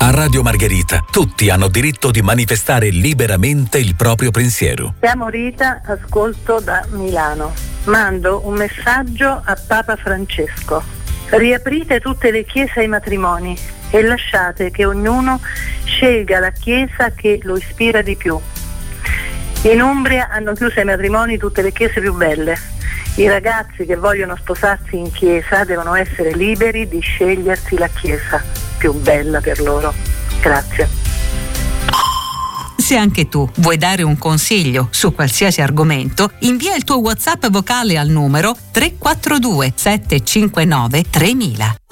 A Radio Margherita tutti hanno diritto di manifestare liberamente il proprio pensiero. Chiamo Rita, ascolto da Milano. Mando un messaggio a Papa Francesco. Riaprite tutte le chiese ai matrimoni e lasciate che ognuno scelga la chiesa che lo ispira di più. In Umbria hanno chiuso ai matrimoni tutte le chiese più belle. I ragazzi che vogliono sposarsi in chiesa devono essere liberi di scegliersi la chiesa più bella per loro. Grazie. Se anche tu vuoi dare un consiglio su qualsiasi argomento, invia il tuo WhatsApp vocale al numero 342 759 3000.